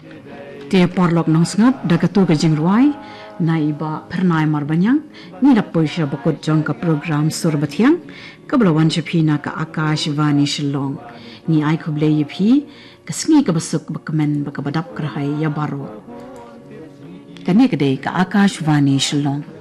Te porlok nang sngat dagatu ke jingruai naiba pernai marbanyang ni dapoisha bokot jong ka program surbathyang kablawan chipina ka Akashvani Shillong ni ai khuble yipi kasngi ka basuk bakmen bakabadap krahai ya baro kane kade ka Akashvani Shillong